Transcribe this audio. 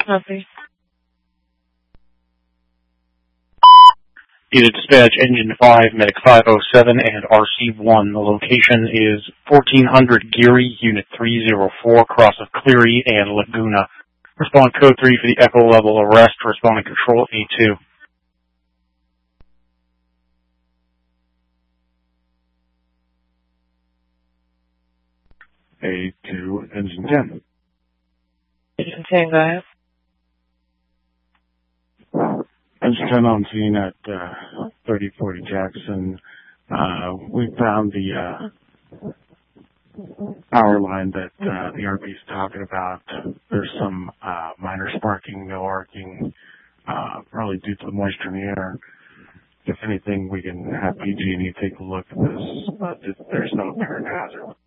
Copy. Unit Dispatch, Engine 5, Medic 507, and RC-1. The location is 1400 Geary, Unit 304, cross of Cleary and Laguna. Respond code 3 for the Echo level arrest. Responding control A2. A2, Engine 10. Engine 10, go ahead. Engine 10 on scene at 3040 Jackson. We found the power line that the RV is talking about. There's some minor sparking, no arcing, probably due to the moisture in the air. If anything, we can have PG&E take a look at this, but there's no apparent hazard.